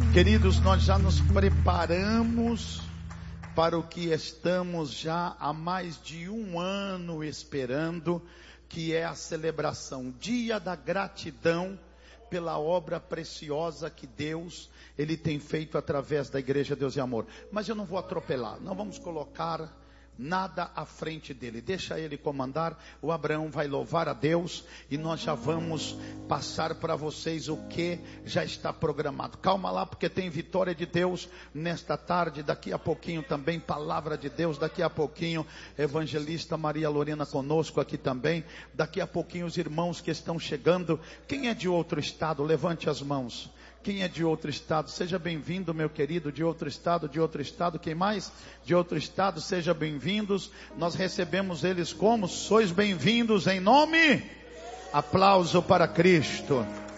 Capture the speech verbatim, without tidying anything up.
Queridos, nós já nos preparamos para o que estamos já há mais de um ano esperando, que é a celebração, Dia da Gratidão, pela obra preciosa que Deus, Ele tem feito através da Igreja Deus e Amor. Mas eu não vou atropelar, não vamos colocar nada à frente dele, deixa ele comandar. O Abraão vai louvar a Deus e nós já vamos passar para vocês o que já está programado. Calma lá, porque tem vitória de Deus nesta tarde, daqui a pouquinho também palavra de Deus, daqui a pouquinho evangelista Maria Lorena conosco aqui também, daqui a pouquinho os irmãos que estão chegando. Quem é de outro estado? Levante as mãos. Quem é de outro estado? Seja bem-vindo, meu querido, de outro estado, de outro estado. Quem mais? De outro estado, seja bem-vindos. Nós recebemos eles como? Sois bem-vindos em nome. Aplauso para Cristo.